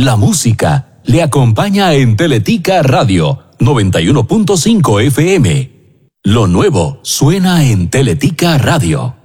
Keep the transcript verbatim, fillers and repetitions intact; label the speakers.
Speaker 1: la música, le acompaña en Teletica Radio noventa y uno punto cinco F M. Lo nuevo suena en Teletica Radio.